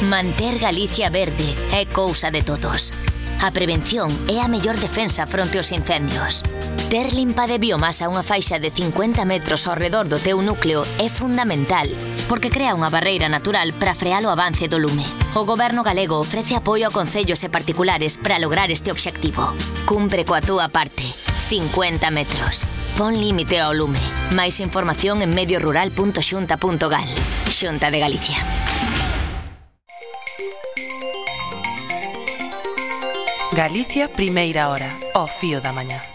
Manter Galicia verde é cousa de todos. A prevención é a mellor defensa fronte aos incendios. Ter limpa de biomasa unha faixa de 50 metros ao redor do teu núcleo é fundamental, porque crea unha barreira natural para frear o avance do lume. O Goberno galego ofrece apoio a concellos e particulares para lograr este obxectivo. Cumpre coa túa parte. 50 metros. Pon límite ao lume. Máis información en mediorural.xunta.gal. Xunta de Galicia. Galicia, primeira hora, ao fío da mañá.